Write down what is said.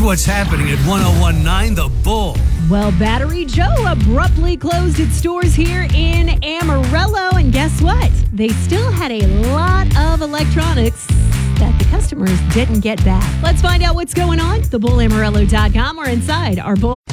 what's happening at 1019 The Bull. Well, Battery Joe abruptly closed its stores here in Amarillo, and guess what? They still had a lot of electronics that the customers didn't get back. Let's find out what's going on. TheBullAmarillo.com or inside our Bull.